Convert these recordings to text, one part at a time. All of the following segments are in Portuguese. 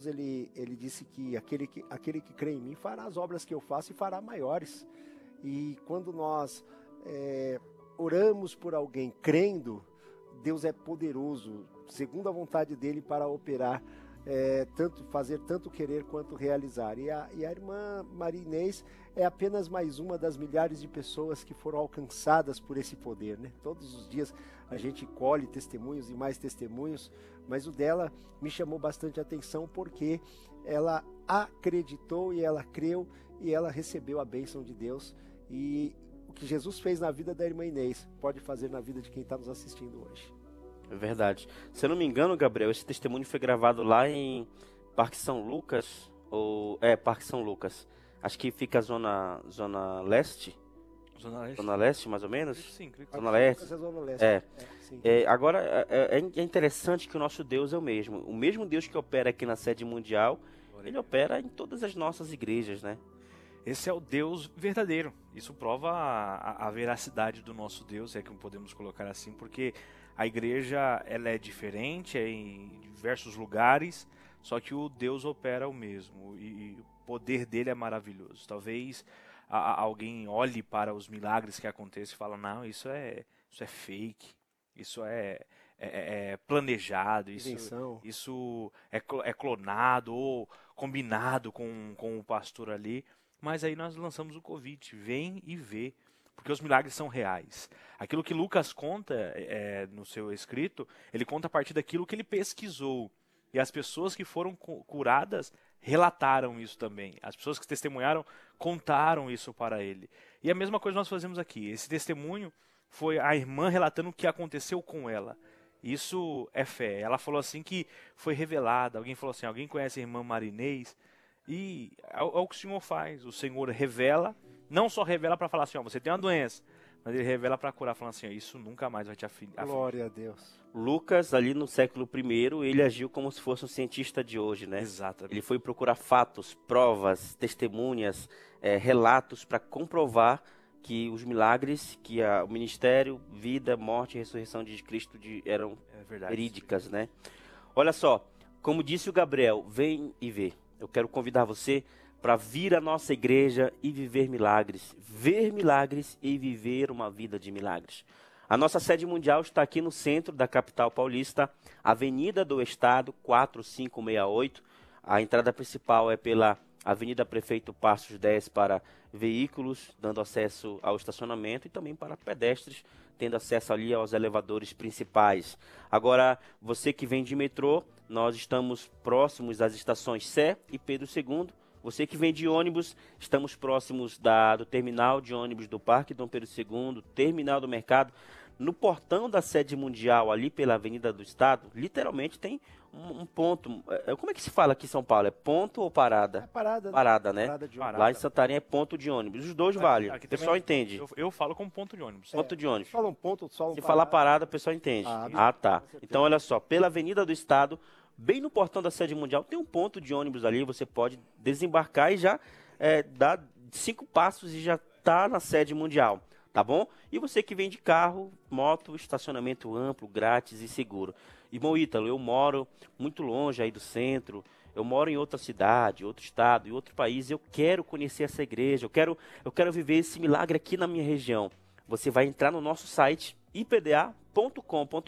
ele disse que aquele que crê em mim fará as obras que eu faço e fará maiores. E quando nós oramos por alguém crendo, Deus é poderoso, segundo a vontade dele, para operar, fazer tanto querer quanto realizar. E a irmã Maria Inês é apenas mais uma das milhares de pessoas que foram alcançadas por esse poder, né? Todos os dias a gente colhe testemunhos e mais testemunhos, mas o dela me chamou bastante atenção porque ela acreditou e ela creu e ela recebeu a bênção de Deus. E o que Jesus fez na vida da irmã Inês pode fazer na vida de quem está nos assistindo hoje. É verdade. Se eu não me engano, Gabriel, esse testemunho foi gravado lá em Parque São Lucas, Parque São Lucas. Acho que fica a zona leste. Zona leste, mais ou menos? Sim, Zona leste. Zona leste. Sim. Agora, é interessante que o nosso Deus é o mesmo. O mesmo Deus que opera aqui na sede mundial, ele opera em todas as nossas igrejas, né? Esse é o Deus verdadeiro. Isso prova a veracidade do nosso Deus, é que podemos colocar assim, porque a igreja ela é diferente, é em diversos lugares, só que o Deus opera o mesmo e o poder dele é maravilhoso. Talvez alguém olhe para os milagres que acontecem e fala, não, isso é fake, isso é planejado, isso é clonado ou combinado com o pastor ali. Mas aí nós lançamos o convite, vem e vê, porque os milagres são reais. Aquilo que Lucas conta no seu escrito, ele conta a partir daquilo que ele pesquisou. E as pessoas que foram curadas relataram isso também. As pessoas que testemunharam contaram isso para ele. E a mesma coisa nós fazemos aqui. Esse testemunho foi a irmã relatando o que aconteceu com ela. Isso é fé. Ela falou assim que foi revelada. Alguém falou assim, alguém conhece a irmã Maria Inês? E é o que o Senhor faz. O Senhor revela, não só revela para falar assim, você tem uma doença, mas ele revela para curar, falando assim, isso nunca mais vai te afligir. Glória a Deus. Lucas, ali no século I, ele agiu como se fosse um cientista de hoje, né? Exatamente. Ele foi procurar fatos, provas, testemunhas, relatos para comprovar que os milagres, que o ministério, vida, morte e ressurreição de Cristo eram verídicas, né? Olha só, como disse o Gabriel, vem e vê. Eu quero convidar você para vir à nossa igreja e viver milagres. Ver milagres e viver uma vida de milagres. A nossa sede mundial está aqui no centro da capital paulista, Avenida do Estado, 4568. A entrada principal é pela Avenida Prefeito Passos 10 para veículos, dando acesso ao estacionamento e também para pedestres, tendo acesso ali aos elevadores principais. Agora, você que vem de metrô, nós estamos próximos das estações Sé e Pedro II. Você que vem de ônibus, estamos próximos do terminal de ônibus do Parque Dom Pedro II, terminal do mercado. No portão da sede mundial, ali pela Avenida do Estado, literalmente tem um ponto. Como é que se fala aqui em São Paulo? É ponto ou parada? É parada. Parada, né? Parada de ônibus. Lá em Santarém é ponto de ônibus. Os dois valem. O pessoal entende. Eu falo como ponto de ônibus. Ponto de ônibus. Fala um ponto, só um Se falar parada, o pessoal entende. Tá. Então, olha só. Pela Avenida do Estado, bem no portão da sede mundial, tem um ponto de ônibus ali. Você pode desembarcar e já dar 5 passos e já está na sede mundial. Tá bom? E você que vem de carro, moto, estacionamento amplo, grátis e seguro. Irmão Ítalo, eu moro muito longe aí do centro, eu moro em outra cidade, outro estado, em outro país, eu quero conhecer essa igreja, eu quero viver esse milagre aqui na minha região. Você vai entrar no nosso site, ipda.com.br,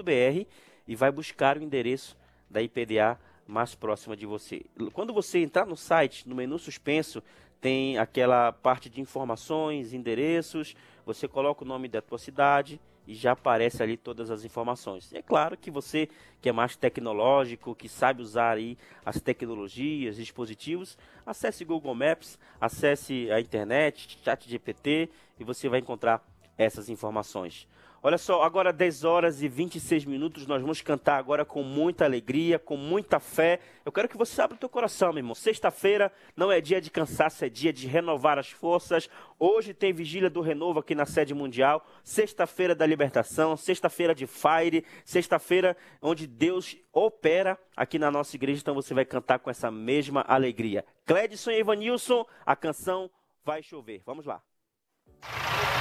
e vai buscar o endereço da IPDA mais próxima de você. Quando você entrar no site, no menu suspenso, tem aquela parte de informações, endereços, você coloca o nome da tua cidade e já aparece ali todas as informações. E é claro que você que é mais tecnológico, que sabe usar aí as tecnologias, dispositivos, acesse Google Maps, acesse a internet, ChatGPT, e você vai encontrar essas informações. Olha só, agora 10 horas e 26 minutos, nós vamos cantar agora com muita alegria, com muita fé. Eu quero que você abra o teu coração, meu irmão. Sexta-feira não é dia de cansaço, é dia de renovar as forças. Hoje tem Vigília do Renovo aqui na sede mundial. Sexta-feira da libertação, sexta-feira de Fire, sexta-feira onde Deus opera aqui na nossa igreja. Então você vai cantar com essa mesma alegria. Clédson e Evanilson, a canção Vai Chover. Vamos lá.